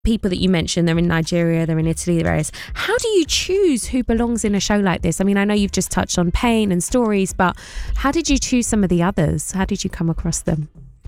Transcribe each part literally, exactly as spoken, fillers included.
people that you mentioned, they're in Nigeria, they're in Italy, the various. How do you choose who belongs in a show like this? I mean, I know you've just touched on Pain and Stories, but how did you choose some of the others? How did you come across them?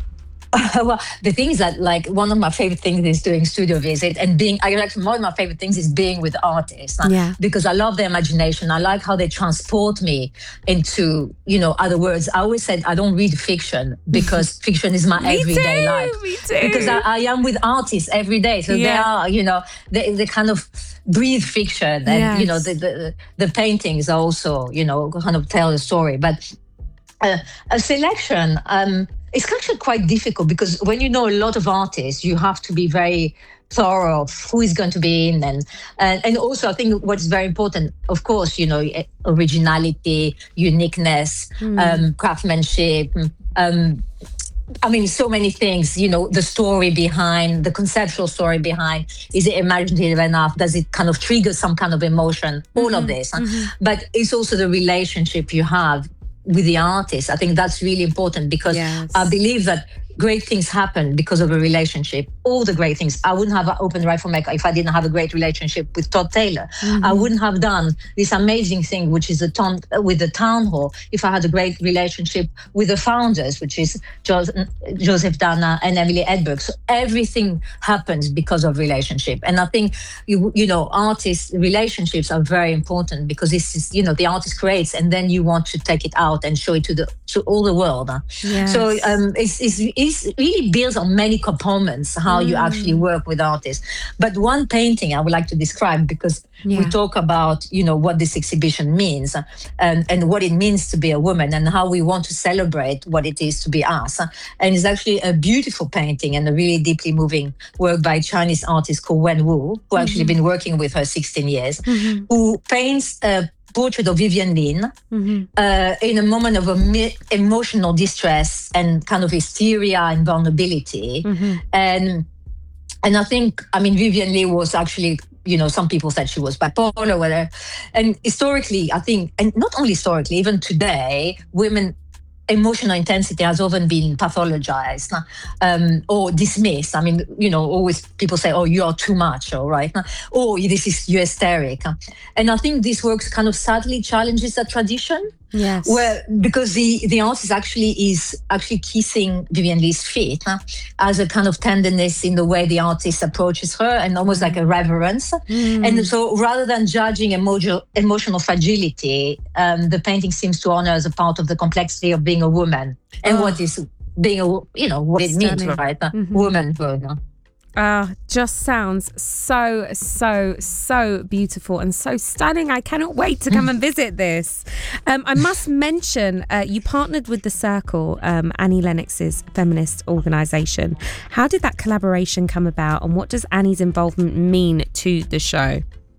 Well, the thing is that, like, one of my favorite things is doing studio visit and being, I like, one of my favorite things is being with artists. Yeah. Because I love their imagination. I like how they transport me into, you know, other words. I always said I don't read fiction because fiction is my Me everyday too, life. me too. Because I, I am with artists every day. So Yeah. they are, you know, they, they kind of breathe fiction. And, Yes. you know, the, the, the paintings also, you know, kind of tell a story. But uh, a selection, um, it's actually quite difficult because when you know a lot of artists, you have to be very thorough of who is going to be in. And, and, and also, I think what's very important, of course, you know, originality, uniqueness, mm. um, craftsmanship, um, I mean, so many things, you know, the story behind, the conceptual story behind, is it imaginative enough? Does it kind of trigger some kind of emotion? All mm-hmm, of this. Mm-hmm. But it's also the relationship you have with the artist. I think that's really important because yes. I believe that great things happen because of a relationship. All the great things. I wouldn't have opened Right for Maker if I didn't have a great relationship with Todd Taylor. Mm-hmm. I wouldn't have done this amazing thing, which is a ton, with the town hall, if I had a great relationship with the founders, which is jo- Joseph Dana and Emily Edberg. So everything happens because of relationship. And I think, you, you know, artists' relationships are very important because this is, you know, the artist creates and then you want to take it out and show it to the to all the world. Yes. So um, it's, it's it really builds on many components how mm. you actually work with artists. But one painting I would like to describe because yeah. we talk about, you know, what this exhibition means and, and what it means to be a woman and how we want to celebrate what it is to be us. And it's actually a beautiful painting and a really deeply moving work by a Chinese artist called Wen Wu, who mm-hmm. actually been working with her sixteen years, mm-hmm. who paints a portrait of Vivian Lin mm-hmm. uh, in a moment of a mi- emotional distress and kind of hysteria and vulnerability. Mm-hmm. And and I think, I mean, Vivian Lee was actually, you know, some people said she was bipolar, whatever. And historically, I think, and not only historically, even today, women emotional intensity has often been pathologized um, or dismissed. I mean, you know, always people say, oh, you are too much, all right? Oh, this is, you're hysteric. And I think this work kind of sadly challenges that tradition. Yes. Where, because the, the artist actually is actually kissing Vivian Lee's feet huh, as a kind of tenderness in the way the artist approaches her and almost mm. like a reverence. Mm. And so rather than judging emo- emotional fragility, um, the painting seems to honor as a part of the complexity of being a woman and oh. what is being a, you know, what it Stunning. means, right? Mm-hmm. Womanhood. Uh, just sounds so, so, so beautiful and so stunning. I cannot wait to come and visit this. Um, I must mention, uh, you partnered with The Circle, um, Annie Lennox's feminist organisation. How did that collaboration come about and what does Annie's involvement mean to the show?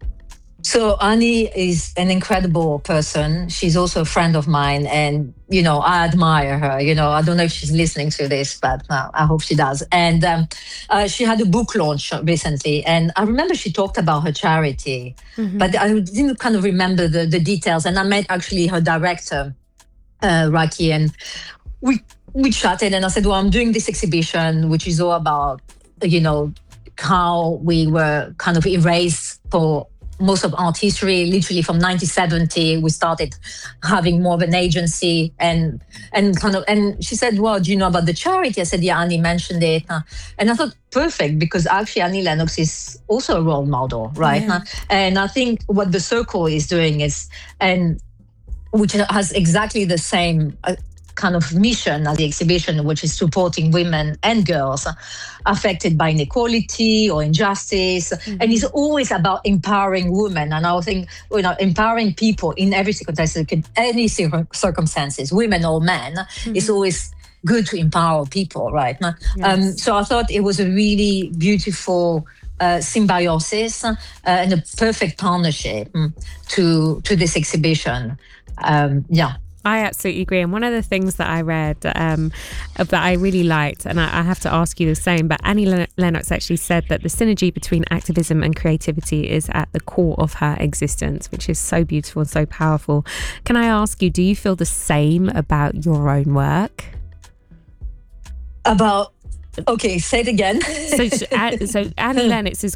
So Annie is an incredible person. She's also a friend of mine and, you know, I admire her. You know, I don't know if she's listening to this, but uh, I hope she does. And um, uh, she had a book launch recently. And I remember she talked about her charity, mm-hmm. but I didn't kind of remember the, the details. And I met actually her director, uh, Raki, and we, we chatted and I said, well, I'm doing this exhibition, which is all about, you know, how we were kind of erased for most of art history. Literally from nineteen seventy, we started having more of an agency and and kind of, and she said, well, do you know about the charity? I said, yeah, Annie mentioned it. Uh, and I thought, perfect, because actually Annie Lennox is also a role model, right? Yeah. Uh, and I think what The Circle is doing is, and which has exactly the same uh, kind of mission as the exhibition, which is supporting women and girls affected by inequality or injustice. Mm-hmm. And it's always about empowering women. And I think, you know, empowering people in every circumstance, any circumstances, women or men, mm-hmm. is always good to empower people, right? Yes. Um, so I thought it was a really beautiful uh, symbiosis uh, and a perfect partnership um, to, to this exhibition. Um, yeah. I absolutely agree. And one of the things that I read um, that I really liked, and I, I have to ask you the same, but Annie Len- Lennox actually said that the synergy between activism and creativity is at the core of her existence, which is so beautiful and so powerful. Can I ask you, do you feel the same about your own work? About Okay, say it again. So, so Annie Lennox is